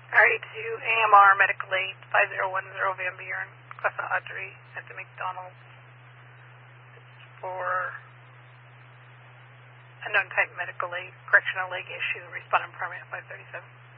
R82 AMR Medical Aid 5010 Van Buren, Classa Audrey at the McDonald's. It's for unknown type medical aid, correctional leg issue, respondent permit 537.